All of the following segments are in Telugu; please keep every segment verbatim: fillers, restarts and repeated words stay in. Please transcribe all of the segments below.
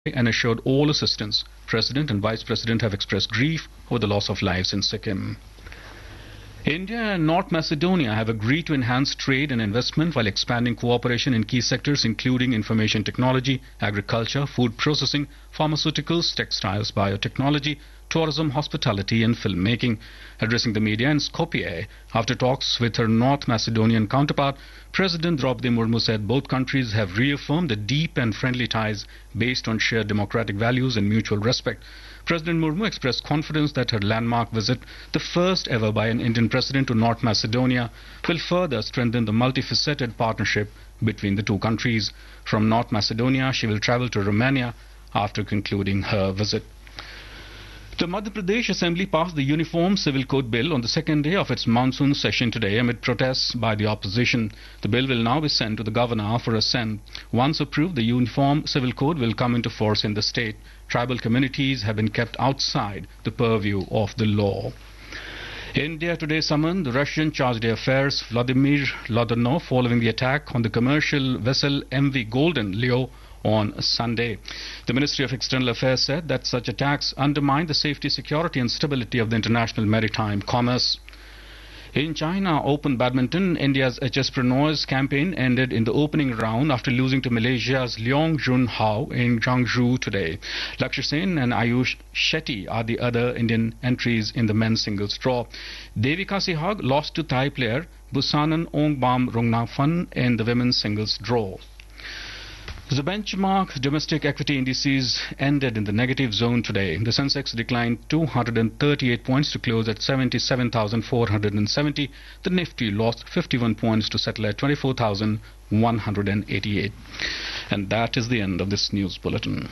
and assured all assistance. President and Vice President have expressed grief over the loss of lives in Sikkim. India and North Macedonia have agreed to enhance trade and investment while expanding cooperation in key sectors including information technology, agriculture, food processing, pharmaceuticals, textiles, biotechnology, tourism, hospitality and filmmaking. Addressing the media in Skopje after talks with her North Macedonian counterpart, President Draupadi Murmu said both countries have reaffirmed the deep and friendly ties based on shared democratic values and mutual respect. President Murmu expressed confidence that her landmark visit, the first ever by an Indian president to North Macedonia, will further strengthen the multifaceted partnership between the two countries. From North Macedonia, she will travel to Romania after concluding her visit. The Madhya Pradesh Assembly passed the Uniform Civil Code Bill on the second day of its monsoon session today amid protests by the opposition. The bill will now be sent to the governor for assent. Once approved, the Uniform Civil Code will come into force in the state. Tribal communities have been kept outside the purview of the law. India today summoned the Russian Charge d'Affaires Vladimir Ladonov following the attack on the commercial vessel M V Golden Leo on Sunday. The Ministry of External Affairs said that such attacks undermine the safety, security and stability of the international maritime commerce. In China Open Badminton, India's H S Pranoy's campaign ended in the opening round after losing to Malaysia's Leong Jun Hao in Guangzhou today. Lakshya Sen and Ayush Shetty are the other Indian entries in the men's singles draw. Devika Sehag lost to Thai player Busanan Ongbam Rungnaphan in the women's singles draw. The benchmark domestic equity indices ended in the negative zone today. The Sensex declined two hundred thirty-eight points to close at seventy-seven thousand four hundred seventy. The Nifty lost fifty-one points to settle at twenty-four thousand one hundred eighty-eight. And that is the end of this news bulletin.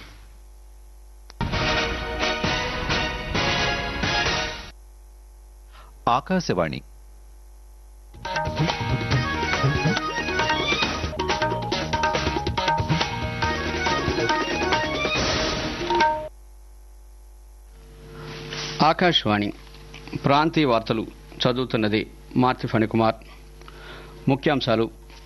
Akashvani Akashvani ప్రాంతీయ వార్తలు చదువుతున్నది మార్తి ఫణికుమార్. ముఖ్యాంశాలు.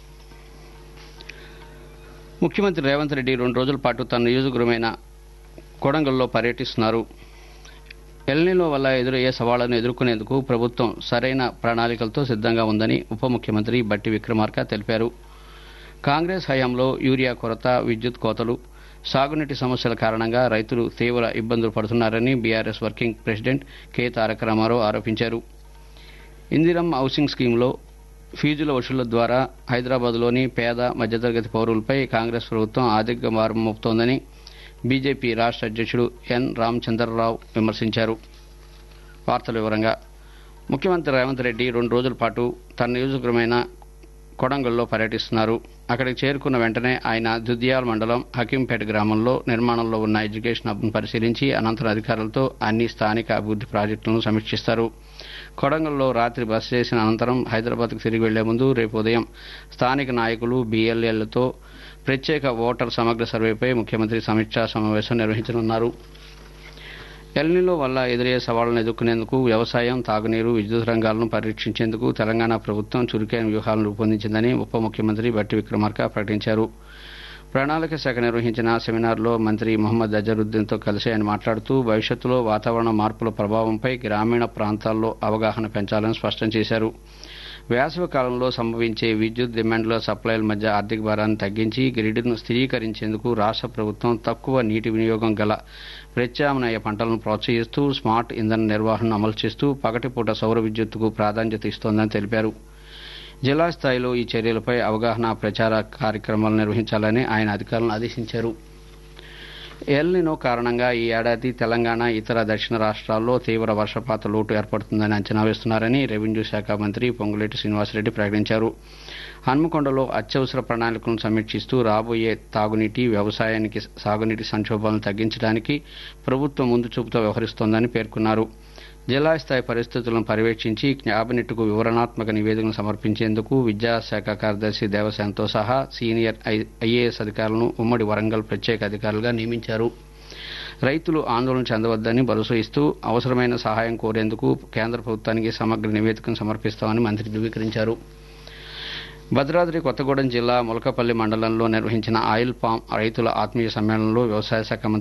ముఖ్యమంత్రి రేవంత్ రెడ్డి రెండు రోజుల పాటు తన నియోజకవర్గమైన కొడంగల్లో పర్యటిస్తున్నారు. ఎల్నినో వల్ల ఎదురయ్యే సవాళ్లను ఎదుర్కొనేందుకు ప్రభుత్వం సరైన ప్రణాళికలతో సిద్ధంగా ఉందని ఉప ముఖ్యమంత్రి బట్టి విక్రమార్క తెలిపారు. కాంగ్రెస్ హయాంలో యూరియా కొరత, విద్యుత్ కోతలు, సాగునీటి సమస్యల కారణంగా రైతులు తీవ్ర ఇబ్బందులు పడుతున్నారని బీఆర్ఎస్ వర్కింగ్ ప్రెసిడెంట్ కె తారక రామారావు ఆరోపించారు. ఇందిరమ్మ హౌసింగ్ స్కీమ్లో ఫీజుల వసూళ్ల ద్వారా హైదరాబాద్లోని పేద మధ్యతరగతి పౌరులపై కాంగ్రెస్ ప్రభుత్వం ఆర్థిక భారం మోపుతోందని బీజేపీ రాష్ట్ర అధ్యక్షుడు ఎన్ రామచంద్రరావు విమర్శించారు. వార్తల వివరంగా. ముఖ్యమంత్రి రేవంత్ రెడ్డి రెండు రోజుల పాటు తన నియోజకవర్గమైన కొడంగల్లో పర్యటిస్తున్నారు. అక్కడికి చేరుకున్న వెంటనే ఆయన దుద్యాల్ మండలం హకీంపేట గ్రామంలో నిర్మాణంలో ఉన్న ఎడ్యుకేషన్ హబ్ను పరిశీలించి అనంతరం అధికారులతో అన్ని స్థానిక అభివృద్ది ప్రాజెక్టులను సమీక్షిస్తారు. కొడంగల్లో రాత్రి బస చేసిన అనంతరం హైదరాబాద్కు తిరిగి వెళ్లే ముందు రేపు ఉదయం స్థానిక నాయకులు, బీఎల్ఏలతో ప్రత్యేక ఓటర్ సమగ్ర సర్వేపై ముఖ్యమంత్రి సమీక్షా సమావేశం నిర్వహించనున్నారు. ఎల్నినో వల్ల ఎదురయ్యే సవాళ్లను ఎదుర్కొనేందుకు వ్యవసాయం, తాగునీరు, విద్యుత్ రంగాలను పరీక్షించేందుకు తెలంగాణ ప్రభుత్వం చురుకైన వ్యూహాలను రూపొందించిందని ఉప ముఖ్యమంత్రి బట్టి విక్రమార్క ప్రకటించారు. ప్రణాళిక శాఖ నిర్వహించిన సెమినార్లో మంత్రి మొహమ్మద్ అజరుద్దీన్తో కలిసి ఆయన మాట్లాడుతూ భవిష్యత్తులో వాతావరణ మార్పుల ప్రభావంపై గ్రామీణ ప్రాంతాల్లో అవగాహన పెంచాలని స్పష్టం చేశారు. వేసవి కాలంలో సంభవించే విద్యుత్ డిమాండ్ల సప్లైల మధ్య ఆర్థిక భారాన్ని తగ్గించి గ్రిడ్ను స్థిరీకరించేందుకు రాష్ట్ర ప్రభుత్వం తక్కువ నీటి వినియోగం గల ప్రత్యామ్నాయ పంటలను ప్రోత్సహిస్తూ స్మార్ట్ ఇంధన నిర్వహణను అమలు చేస్తూ పగటిపూట సౌర విద్యుత్తుకు ప్రాధాన్యత ఇస్తోందని తెలిపారు. జిల్లా స్థాయిలో ఈ చర్యలపై అవగాహన ప్రచార కార్యక్రమాలు నిర్వహించాలని ఆయన అధికారులను ఆదేశించారు. ఎల్నినో కారణంగా ఈ ఏడాది తెలంగాణ, ఇతర దక్షిణ రాష్ట్రాల్లో తీవ్ర వర్షపాత లోటు ఏర్పడుతుందని అంచనా వేస్తున్నారని రెవెన్యూ శాఖ మంత్రి పొంగులేటి శ్రీనివాసరెడ్డి ప్రకటించారు. హన్మకొండలో అత్యవసర ప్రణాళికలను సమీక్షిస్తూ రాబోయే తాగునీటి, వ్యవసాయానికి సాగునీటి సంక్షోభాలను తగ్గించడానికి ప్రభుత్వం ముందు చూపుతో వ్యవహరిస్తోందని పేర్కొన్నారు. జిల్లా స్థాయి పరిస్థితులను పర్యవేక్షించి క్యాబినెట్కు వివరణాత్మక నివేదికను సమర్పించేందుకు విద్యాశాఖ కార్యదర్శి దేవసేనతో సహా సీనియర్ ఐఏఎస్ అధికారులను ఉమ్మడి వరంగల్ ప్రత్యేక అధికారులుగా నియమించారు. రైతులు ఆందోళన చెందవద్దని భరోసా ఇస్తూ అవసరమైన సహాయం కోరేందుకు కేంద్ర ప్రభుత్వానికి సమగ్ర నివేదికను సమర్పిస్తామని మంత్రి ధృవీకరించారు. భద్రాద్రి కొత్తగూడెం జిల్లా ములకపల్లి మండలంలో నిర్వహించిన ఆయిల్ పామ్ రైతుల ఆత్మీయ సమ్మేళనంలో వ్యవసాయ శాఖ మంత్రి